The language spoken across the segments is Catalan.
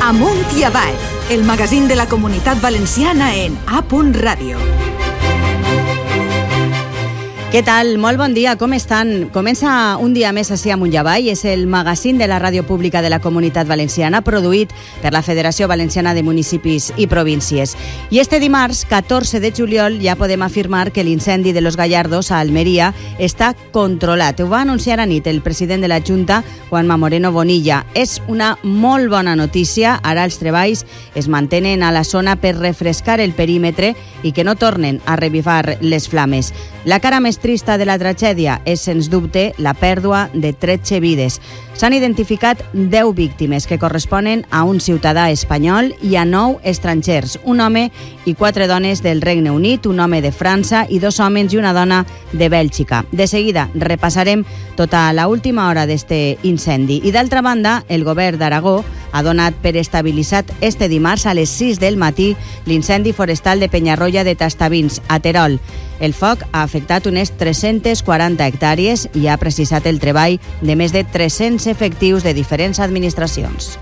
Amunt i avall, el magazín de la Comunitat Valenciana en A.Radio. Què tal? Molt bon dia, com estan? Comença un dia més així amunt i avall. És el magazín de la ràdio pública de la Comunitat Valenciana, produït per la Federació Valenciana de Municipis i Províncies. I este dimarts, 14 de juliol, ja podem afirmar que l'incendi de Los Gallardos a Almeria està controlat. Ho va anunciar a nit el president de la Junta, Juanma Moreno Bonilla. És una molt bona notícia. Ara els treballs es mantenen a la zona per refrescar el perímetre i que no tornen a revifar les flames. La cara més trista de la tragèdia és, sens dubte, la pèrdua de 13 vides. S'han identificat 10 víctimes que corresponen a un ciutadà espanyol i a 9 estrangers, un home i 4 dones del Regne Unit, un home de França i 2 homes i una dona de Bèlgica. De seguida repassarem tota la última hora d'este incendi. I d'altra banda, el govern d'Aragó ha donat per estabilitzat este dimarts a les 6 del matí l'incendi forestal de Penyarroia de Tastavins, a Terol. El foc ha afectat unes 340 hectàrees i ha precisat el treball de més de 300 efectius de diferents administracions.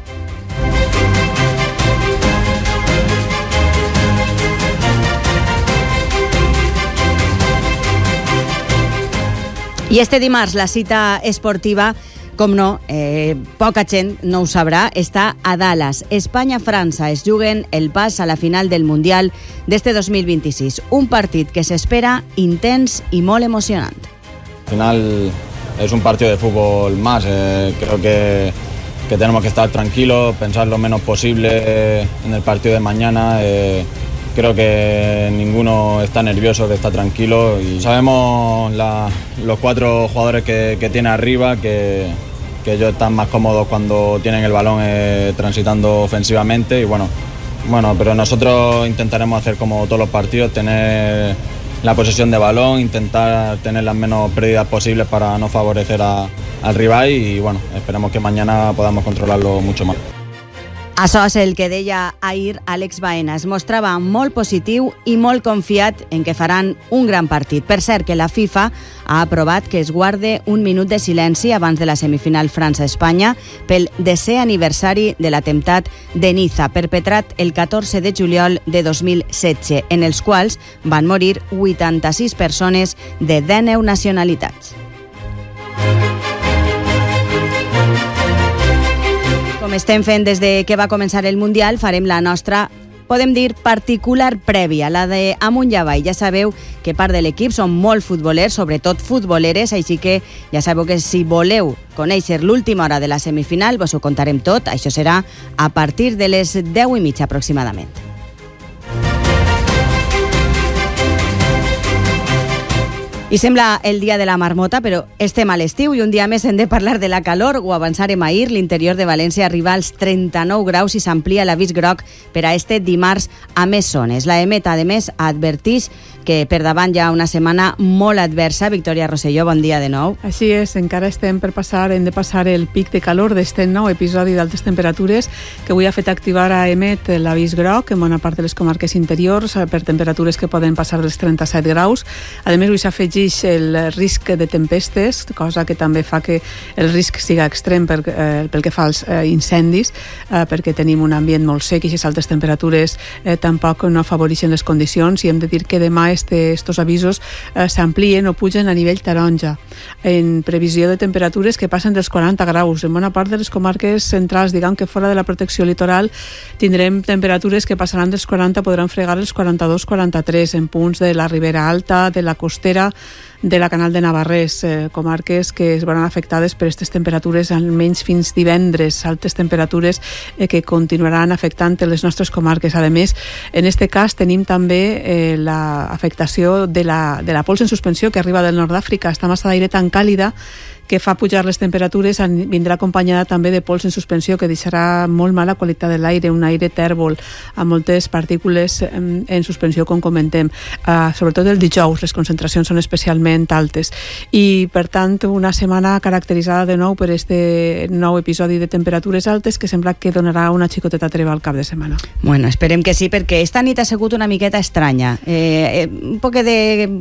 I este dimarts la cita esportiva, com no, poca gent no ho sabrà, està a Dallas. Espanya-França es juguen el pas a la final del Mundial d'este 2026. Un partit que s'espera intens y molt emocionant. Al final es un partido de fútbol más. Creo que tenemos que estar tranquilos, pensar lo menos posible en el partido de mañana. Creo que ninguno está nervioso, que está tranquilo. Y sabemos los 4 jugadores que tiene arriba que ellos están más cómodos cuando tienen el balón transitando ofensivamente. Y bueno, pero nosotros intentaremos hacer como todos los partidos, tener la posesión de balón, intentar tener las menos pérdidas posibles para no favorecer al rival y bueno, esperemos que mañana podamos controlarlo mucho más. Això és el que deia ahir Àlex Baena. Es mostrava molt positiu i molt confiat en que faran un gran partit. Per cert, que la FIFA ha aprovat que es guarde un minut de silenci abans de la semifinal França-Espanya pel 10è aniversari de l'atemptat de Niza, perpetrat el 14 de juliol de 2016, en els quals van morir 86 persones de 19 nacionalitats. Com estem fent des de que va començar el Mundial, farem la nostra, podem dir, particular prèvia, la de amunt i avall. Ja sabeu que part de l'equip són molt futbolers, sobretot futboleres, així que ja sabeu que si voleu conèixer l'última hora de la semifinal, vos ho contarem tot. Això serà a partir de les 10:30 aproximadament. I sembla el dia de la marmota, però estem a l'estiu i un dia més hem de parlar de la calor. Ho avançarem ahir, l'interior de València arriba als 39 graus i s'amplia l'avís groc per a este dimarts a més zones. La EMET, a més, adverteix que per davant hi ha una setmana molt adversa. Victòria Rosselló, bon dia de nou. Així és, encara hem de passar el pic de calor d'este nou episodi d'altes temperatures que avui ha fet activar a EMET l'avís groc en bona part de les comarques interiors per temperatures que poden passar dels 37 graus. A més, avui s'afegeix el risc de tempestes, cosa que també fa que el risc siga extrem pel que fa als incendis, perquè tenim un ambient molt sec i aquestes altes temperatures tampoc no afavoreixen les condicions, i hem de dir que demà estos avisos s'amplien o pugen a nivell taronja en previsió de temperatures que passen dels 40 graus. En bona part de les comarques centrals, diguem que fora de la protecció litoral, tindrem temperatures que passaran dels 40, podran fregar els 42-43 en punts de la Ribera Alta, de la Costera, de la Canal de Navarrés, comarques que es veuran afectades per aquestes temperatures almenys fins divendres, altes temperatures que continuaran afectant les nostres comarques. A més, en aquest cas tenim també l'afectació de la pols en suspensió que arriba del nord d'Àfrica. Esta massa d'aire tan càlida que fa pujar les temperatures vindrà acompanyada també de pols en suspensió que deixarà molt mala qualitat de l'aire, un aire tèrbol amb moltes partícules en suspensió, com comentem. Sobretot el dijous les concentracions són especialment altes i per tant una setmana caracteritzada de nou per este nou episodi de temperatures altes que sembla que donarà una xicoteta treva al cap de setmana. Bueno, esperem que sí, perquè esta nit ha sigut una miqueta estranya, un poc de